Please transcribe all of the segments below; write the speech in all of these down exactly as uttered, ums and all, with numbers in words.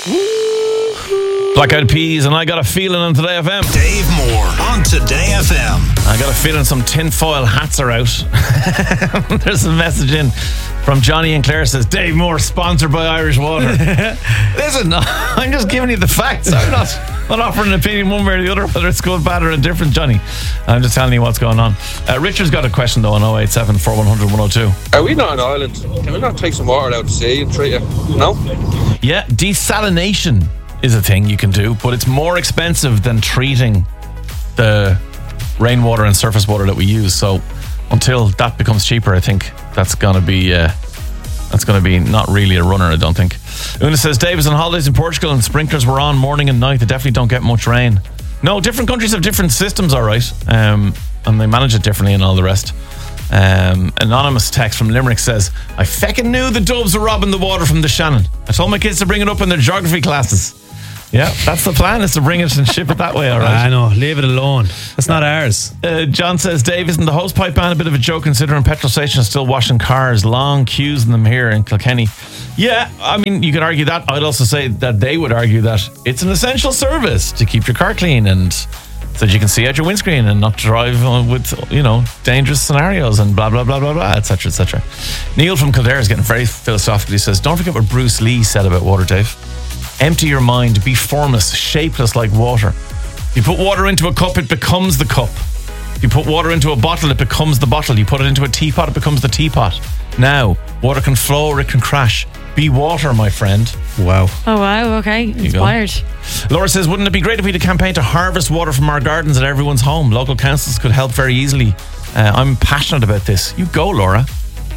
Black Eyed Peas and I Got a Feeling on Today F M. Dave Moore on Today F M. I got a feeling some tinfoil hats are out. There's a message in from Johnny and Claire, says Dave Moore sponsored by Irish Water. Listen, I'm just giving you the facts. I'm not, not offering an opinion one way or the other, whether it's good, bad or indifferent, Johnny. I'm just telling you what's going on. Uh, Richard's got a question though on oh eight seven, four one hundred, one oh two. Are we not in Ireland? Can we not take some water out to sea and treat it? No? Yeah, desalination is a thing you can do, but it's more expensive than treating the rainwater and surface water that we use. So until that becomes cheaper, I think that's going to be uh, that's going to be not really a runner, I don't think. Una says Dave is on holidays in Portugal and sprinklers were on morning and night. They definitely don't get much rain. No, different countries have different systems, all right, um, and they manage it differently and all the rest. Um, anonymous text from Limerick says, I feckin' knew the Dubs were robbing the water from the Shannon. I told my kids to bring it up in their geography classes. Yeah, that's the plan, is to bring it and ship it that way, all right? I know, leave it alone. That's not ours. Uh, John says, Dave, isn't the hosepipe ban a bit of a joke considering petrol stations still washing cars? Long queues in them here in Kilkenny. Yeah, I mean, you could argue that. I'd also say that they would argue that it's an essential service to keep your car clean and so that you can see out your windscreen and not drive with, you know, dangerous scenarios and blah, blah, blah, blah, blah, et cetera, et cetera. Neil from Kildare is getting very philosophical. He says, don't forget what Bruce Lee said about water, Dave. Empty your mind, be formless, shapeless like water. If you put water into a cup, it becomes the cup. If you put water into a bottle, it becomes the bottle. You put it into a teapot, it becomes the teapot. Now, water can flow or it can crash. Be water, my friend. Wow. Oh, wow, okay. Inspired. Laura says, wouldn't it be great if we had a campaign to harvest water from our gardens at everyone's home? Local councils could help very easily. Uh, I'm passionate about this. You go, Laura.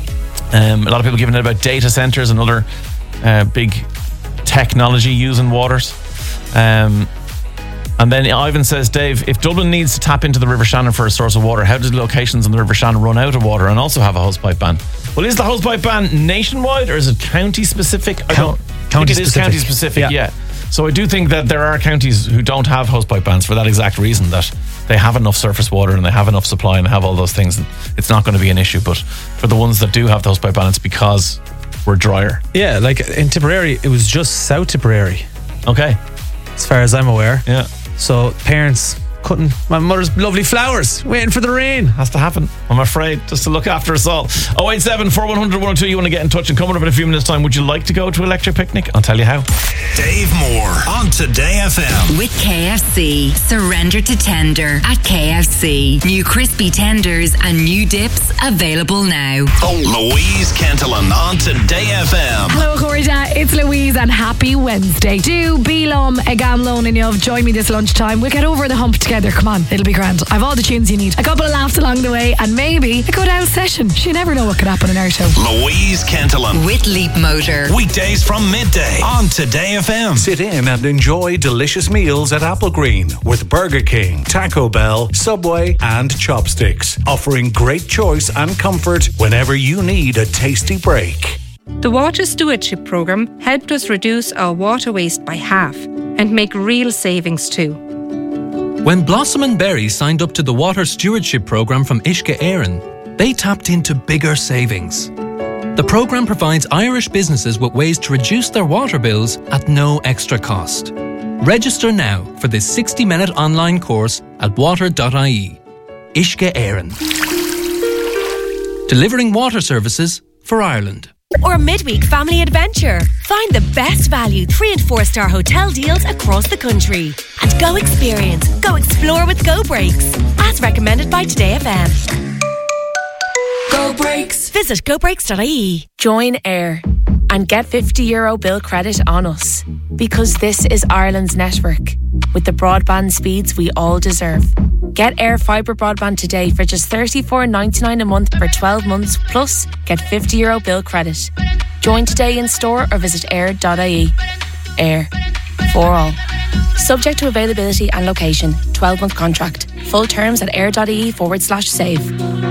Um, a lot of people giving it about data centres and other uh, big technology using waters. Um, and then Ivan says, Dave, if Dublin needs to tap into the River Shannon for a source of water, how do locations on the River Shannon run out of water and also have a hosepipe ban? Well, is the hosepipe ban nationwide or is it county specific? I don't county think it is specific. county specific, yeah. yeah. So I do think that there are counties who don't have hosepipe bans for that exact reason, that they have enough surface water and they have enough supply and they have all those things, and it's not going to be an issue. But for the ones that do have the hosepipe ban, it's because we're drier. Yeah, like in Tipperary, it was just South Tipperary. Okay. As far as I'm aware. Yeah. So parents couldn't. My mother's lovely flowers waiting for the rain. Has to happen, I'm afraid, just to look after us all. oh eight seven, four one hundred, one oh two. You want to get in touch, and coming up in a few minutes time, would you like to go to Electric Picnic? I'll tell you how. Dave Moore on Today F M. With K F C. Surrender to tender at K F C. New crispy tenders and new dips available now. Louise Kentelan on Today F M. Hello, Corda. It's Louise and happy Wednesday. Do Beelum again Lone and Yov. Join me this lunchtime. We'll get over the hump together. Come on, it'll be grand. I've all the tunes you need. A couple of laughs along the way and maybe a good house session. You never know what could happen in our show. Louise Kentelan. With Leap Motor. Weekdays from midday on Today F M. Sit in and enjoy delicious meals at Applegreen with Burger King, Taco Bell, Subway and Chopsticks. Offering great choice and comfort whenever you need a tasty break. The Water Stewardship Programme helped us reduce our water waste by half and make real savings too. When Blossom and Berry signed up to the Water Stewardship Programme from Uisce Éireann, they tapped into bigger savings. The programme provides Irish businesses with ways to reduce their water bills at no extra cost. Register now for this sixty-minute online course at water dot I E. Uisce Éireann. Delivering water services for Ireland. Or midweek family adventure. Find the best value three and four star hotel deals across the country. And go experience, go explore with Go Breaks. As recommended by Today F M. Go Breaks. Visit go breaks dot I E. Join Air and get fifty euro bill credit on us. Because this is Ireland's network. With the broadband speeds we all deserve. Get Air Fibre broadband today for just thirty-four ninety-nine a month for twelve months, plus get fifty euro bill credit. Join today in store or visit air dot I E. Air. For all. Subject to availability and location. twelve month contract. Full terms at air dot I E forward slash save.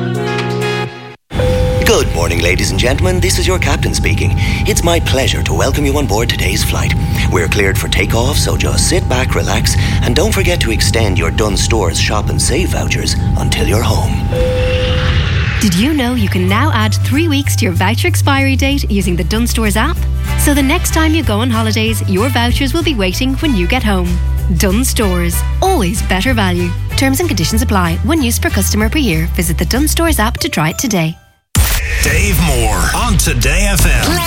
Good morning, ladies and gentlemen. This is your captain speaking. It's my pleasure to welcome you on board today's flight. We're cleared for takeoff, so just sit back, relax, and don't forget to extend your Dunnes Stores Shop and Save vouchers until you're home. Did you know you can now add three weeks to your voucher expiry date using the Dunnes Stores app? So the next time you go on holidays, your vouchers will be waiting when you get home. Dunnes Stores. Always better value. Terms and conditions apply. One use per customer per year. Visit the Dunnes Stores app to try it today. Dave Moore on Today F M.